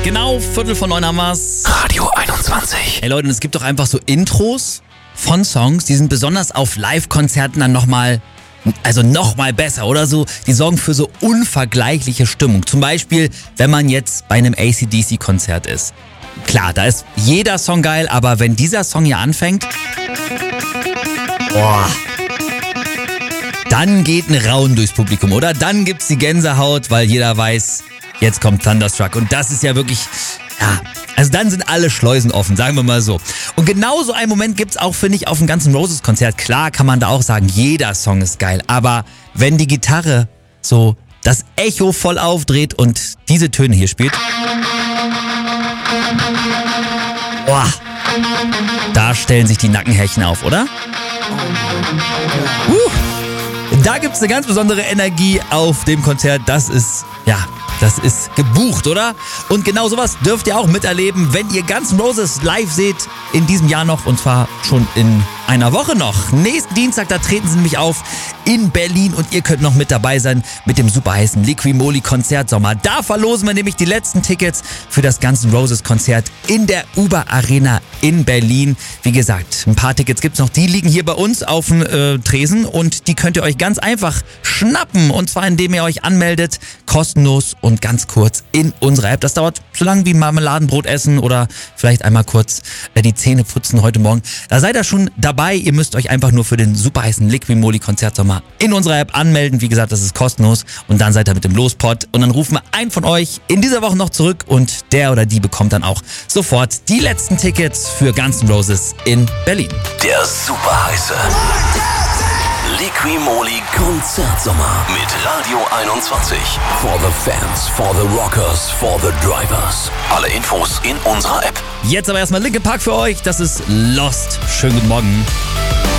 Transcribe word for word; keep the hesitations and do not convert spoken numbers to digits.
Genau, Viertel von neun haben wir's. Radio einundzwanzig. Hey Leute, es gibt doch einfach so Intros von Songs, die sind besonders auf Live-Konzerten dann nochmal, also nochmal besser oder so. Die sorgen für so unvergleichliche Stimmung. Zum Beispiel, wenn man jetzt bei einem A C D C-Konzert ist. Klar, da ist jeder Song geil, aber wenn dieser Song hier anfängt, boah, dann geht ein Raunen durchs Publikum, oder? Dann gibt's die Gänsehaut, weil jeder weiß, jetzt kommt Thunderstruck. Und das ist ja wirklich, ja, also dann sind alle Schleusen offen, sagen wir mal so. Und genau so einen Moment gibt's auch, finde ich, auf dem ganzen Roses-Konzert. Klar kann man da auch sagen, jeder Song ist geil. Aber wenn die Gitarre so das Echo voll aufdreht und diese Töne hier spielt, boah, da stellen sich die Nackenhärchen auf, oder? Uh, da gibt's eine ganz besondere Energie auf dem Konzert. Das ist, ja, das ist gebucht, oder? Und genau sowas dürft ihr auch miterleben, wenn ihr Guns N' Roses live seht in diesem Jahr noch, und zwar schon in einer Woche noch. Nächsten Dienstag, da treten sie nämlich auf in Berlin und ihr könnt noch mit dabei sein mit dem super heißen Liqui-Moly Konzertsommer. Da verlosen wir nämlich die letzten Tickets für das Guns N' Roses Konzert in der Uber Arena in Berlin. Wie gesagt, ein paar Tickets gibt's noch, die liegen hier bei uns auf dem äh, Tresen und die könnt ihr euch ganz einfach schnappen, und zwar indem ihr euch anmeldet, kostenlos und ganz kurz in unserer App. Das dauert so lange wie Marmeladenbrot essen oder vielleicht einmal kurz äh, die Zähne putzen heute Morgen. Da seid ihr schon dabei. Ihr müsst euch einfach nur für den super heißen Liqui-Moly Konzertsommer in unserer App anmelden. Wie gesagt, das ist kostenlos und dann seid ihr mit dem Lospot und dann rufen wir einen von euch in dieser Woche noch zurück und der oder die bekommt dann auch sofort die letzten Tickets für Guns N' Roses in Berlin. Der super heiße Liqui-Moly Konzertsommer mit Radio einundzwanzig. For the fans, for the rockers, for the drivers. Alle Infos in unserer App. Jetzt aber erstmal Linkin Park für euch. Das ist Lost. Schönen guten Morgen.